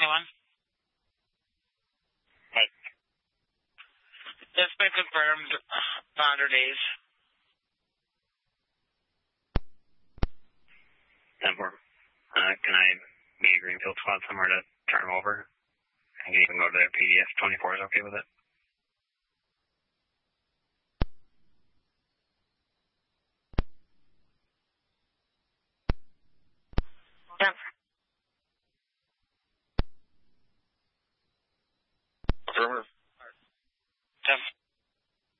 21. Hey. It's been confirmed 100 days. 10-4. Can I meet a Greenfield squad somewhere to turn them over? I can even go to their PDF. 24 is okay with it.